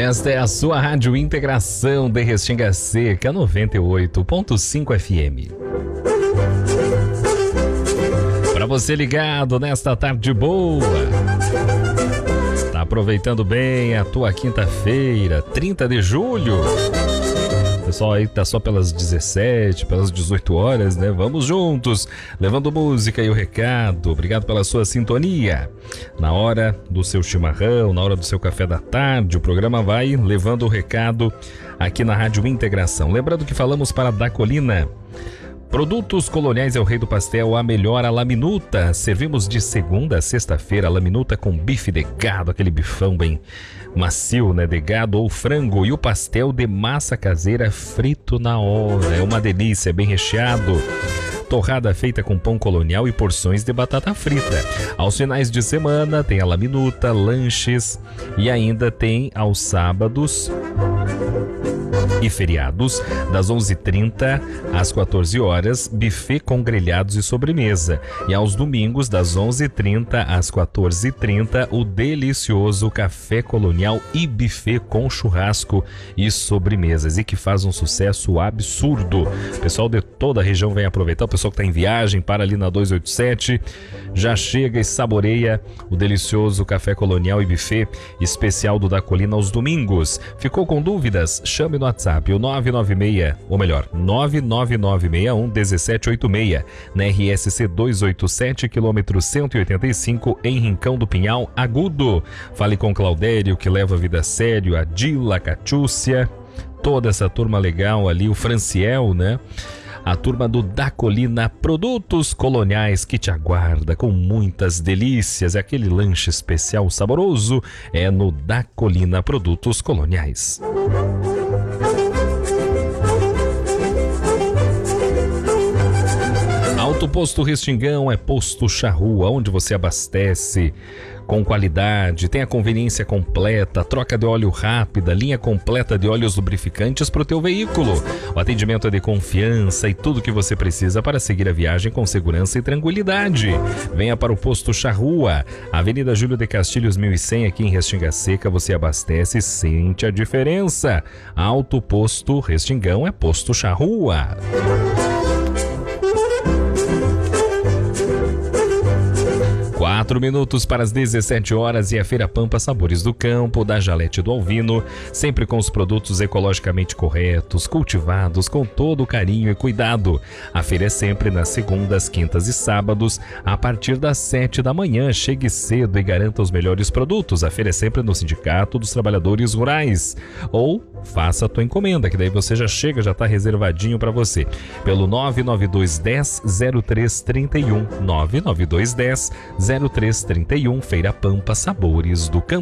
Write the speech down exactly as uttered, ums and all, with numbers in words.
Esta é a sua Rádio Integração de Restinga Seca, noventa e oito ponto cinco F M. Para você ligado nesta tarde boa, tá aproveitando bem a tua quinta-feira, trinta de julho. Pessoal aí tá só pelas dezessete, pelas dezoito horas, né? Vamos juntos, levando música e o recado. Obrigado pela sua sintonia. Na hora do seu chimarrão, na hora do seu café da tarde, o programa vai levando o recado aqui na Rádio Integração. Lembrando que falamos para Dacolina. Produtos Coloniais é o rei do pastel, a melhor a laminuta. Servimos de segunda a sexta-feira a laminuta com bife de gado, aquele bifão bem macio, né, de gado ou frango, e o pastel de massa caseira frito na hora. É uma delícia, bem recheado. Torrada feita com pão colonial e porções de batata frita. Aos finais de semana tem a laminuta, lanches e ainda tem aos sábados e feriados, das onze e trinta às quatorze horas, buffet com grelhados e sobremesa. E aos domingos, das onze e trinta às quatorze e trinta, o delicioso café colonial e buffet com churrasco e sobremesas. E que faz um sucesso absurdo. O pessoal de toda a região vem aproveitar. O pessoal que está em viagem, para ali na duzentos e oitenta e sete, já chega e saboreia o delicioso café colonial e buffet especial do Dacolina aos domingos. Ficou com dúvidas? Chame no WhatsApp. O nove nove seis, ou melhor, nove nove nove seis um um sete oito seis, na R S C duzentos e oitenta e sete, quilômetro cento e oitenta e cinco, em Rincão do Pinhal, Agudo. Fale com Claudério, que leva a vida a sério, a Dila, a Catiúcia, toda essa turma legal ali, o Franciel, né? A turma do Dacolina Produtos Coloniais, que te aguarda com muitas delícias. É aquele lanche especial saboroso, é no Dacolina Produtos Coloniais. Alto Posto Restingão é Posto Charrua, onde você abastece com qualidade, tem a conveniência completa, troca de óleo rápida, linha completa de óleos lubrificantes para o teu veículo. O atendimento é de confiança e tudo que você precisa para seguir a viagem com segurança e tranquilidade. Venha para o Posto Charrua, Avenida Júlio de Castilhos mil e cem, aqui em Restinga Seca. Você abastece e sente a diferença. Alto Posto Restingão é Posto Charrua. Quatro minutos para as dezessete horas e a Feira Pampa Sabores do Campo, da Jalete do Alvino, sempre com os produtos ecologicamente corretos, cultivados com todo o carinho e cuidado. A feira é sempre nas segundas, quintas e sábados, a partir das sete da manhã. Chegue cedo e garanta os melhores produtos. A feira é sempre no Sindicato dos Trabalhadores Rurais. Ou faça a tua encomenda, que daí você já chega, já está reservadinho para você. Pelo nove nove dois um zero zero três três um, nove nove dois um zero três três um, Feira Pampa Sabores do Campo.